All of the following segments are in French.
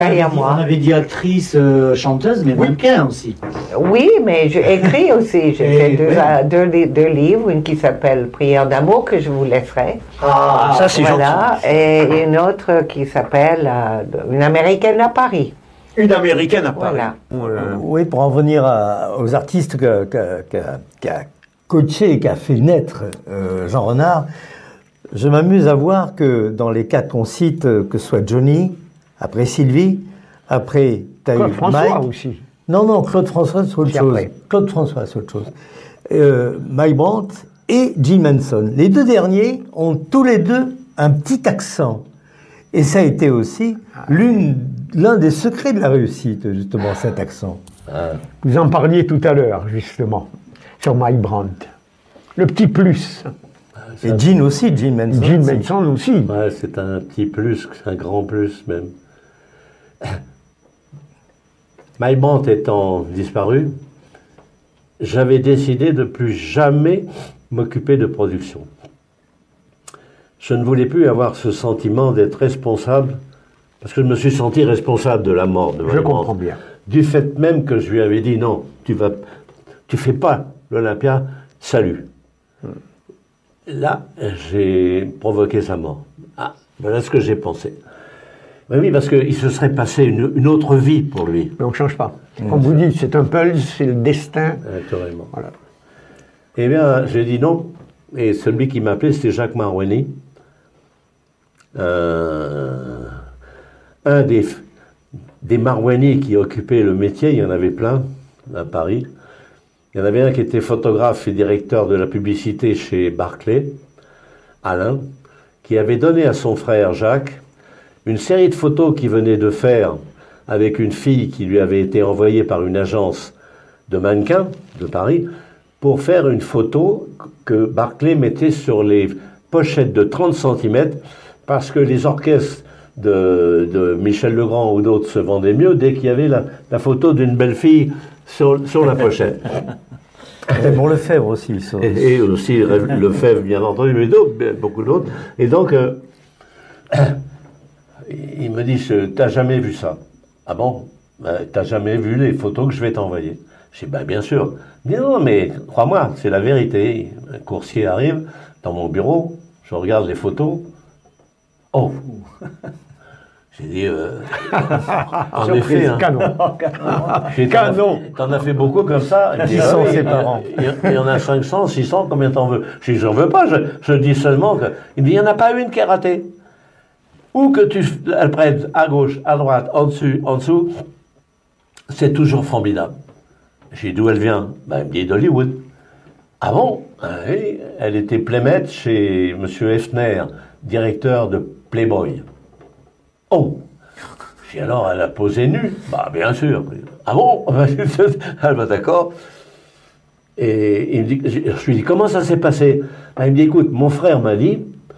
Et à moi. On avait dit actrice, chanteuse, mais mannequin aussi. Oui, mais j'ai écrit aussi. J'ai fait deux livres, une qui s'appelle Prière d'amour, que je vous laisserai. Ah, ça c'est voilà, gentil. et une autre qui s'appelle Une Américaine à Paris. Une Américaine à Paris. Voilà. Oui, pour en venir aux artistes qu'a coaché et qu'a fait naître Jean Renard, je m'amuse à voir que dans les quatre qu'on cite, que ce soit Johnny, après Sylvie, après t'as eu François Mike. aussi. Non, Claude François, c'est autre chose. Après. Claude François, c'est autre chose. Mike Brandt et Jim Henson. Les deux derniers ont tous les deux un petit accent. Et ça a été aussi l'un des secrets de la réussite, justement, cet accent. Vous en parliez tout à l'heure, justement, sur Mike Brandt. Le petit plus. Et Jim aussi, Jim Henson. Jim Henson aussi. Ouais, c'est un petit plus, un grand plus même. Mike Brandt étant disparu, j'avais décidé de plus jamais m'occuper de production. Je ne voulais plus avoir ce sentiment d'être responsable, parce que je me suis senti responsable de la mort de Mike Je Brandt. comprends bien. Du fait même que je lui avais dit non, tu fais pas l'Olympia, salut. Là, j'ai provoqué sa mort. Ah, voilà ce que j'ai pensé. Oui, parce qu'il se serait passé une autre vie pour lui. Mais on ne change pas. Comme vous dites, c'est un pulse, c'est le destin. Naturellement. Voilà. Eh bien, j'ai dit non. Et celui qui m'appelait, c'était Jacques Marouani. Un des Marouani qui occupait le métier, il y en avait plein à Paris. Il y en avait un qui était photographe et directeur de la publicité chez Barclay, Alain, qui avait donné à son frère Jacques une série de photos qu'il venait de faire avec une fille qui lui avait été envoyée par une agence de mannequins de Paris pour faire une photo que Barclay mettait sur les pochettes de 30 cm parce que les orchestres de Michel Legrand ou d'autres se vendaient mieux dès qu'il y avait la photo d'une belle fille sur la pochette. Et pour Lefebvre aussi. Ça. Et aussi Lefebvre, bien entendu, mais beaucoup d'autres. Et donc, il me dit, t'as jamais vu ça? Ah bon? T'as jamais vu les photos que je vais t'envoyer? Je dis, bien sûr. Il me dit, non, mais crois-moi, c'est la vérité. Un coursier arrive dans mon bureau, je regarde les photos. Oh! J'ai dit, en effet, hein. Canon. Canon. T'en as fait beaucoup comme ça? Il me dit, 600 oui, ses parents. Il y en a 500, 600, combien t'en veux? Je dis, j'en veux pas, je dis seulement que... Il me dit, il n'y en a pas une qui est ratée. Ou que elle prenne à gauche, à droite, en dessous, c'est toujours formidable. J'ai dit, d'où elle vient? Il me dit, d'Hollywood. Ah bon? Oui, elle était playmate chez M. Hefner, directeur de Playboy. Oh! J'ai dit, alors, elle a posé nue? Bien sûr. Ah bon? D'accord. Et il me dit, je lui dis, comment ça s'est passé? Il me dit, écoute, mon frère m'a dit,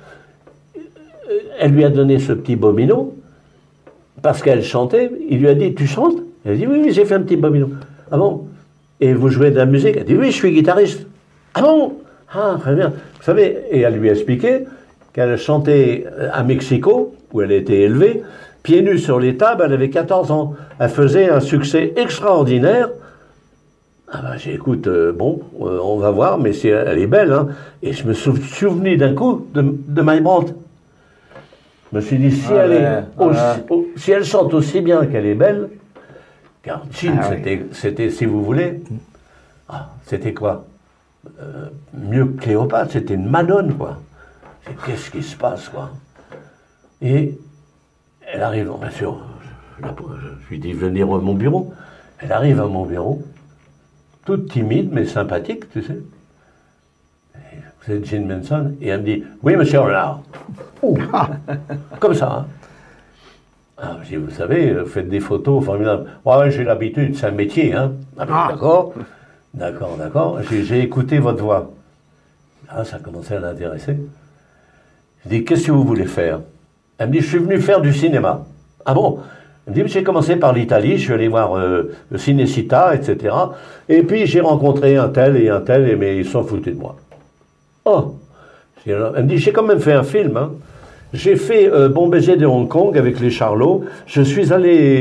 elle lui a donné ce petit bobino, parce qu'elle chantait, il lui a dit, tu chantes? Elle a dit, oui, j'ai fait un petit bobino. Ah bon? Et vous jouez de la musique? Elle a dit, oui, je suis guitariste. Ah bon? Ah, très bien. Vous savez, et elle lui a expliqué qu'elle chantait à Mexico, où elle était élevée, pieds nus sur les tables, elle avait 14 ans. Elle faisait un succès extraordinaire. J'ai dit, écoute, on va voir, mais elle est belle, hein. Et je me suis souvenu d'un coup de Mike Brandt. Je me suis dit, si elle chante aussi bien qu'elle est belle, car Jean, c'était, si vous voulez, c'était quoi? Mieux que Cléopâtre, c'était une Madone, quoi. Qu'est-ce qui se passe, quoi? Et elle arrive, bien sûr, je lui dis, venir à mon bureau. Elle arrive à mon bureau, toute timide, mais sympathique, tu sais. Et vous êtes Jim Henson? Et elle me dit, oui, monsieur Renard. Comme ça, hein. Je dis, vous savez, vous faites des photos formidables. Ouais, j'ai l'habitude, c'est un métier, hein. D'accord. D'accord. J'ai écouté votre voix. Ça a commencé à l'intéresser. Je dis, qu'est-ce que vous voulez faire? Elle me dit, je suis venu faire du cinéma. Ah bon? Elle me dit, j'ai commencé par l'Italie, je suis allé voir le Cinecittà, etc. Et puis j'ai rencontré un tel, mais ils s'en foutaient de moi. Oh! Elle me dit, j'ai quand même fait un film, hein. J'ai fait Bon baiser de Hong Kong avec les Charlots. Je suis allé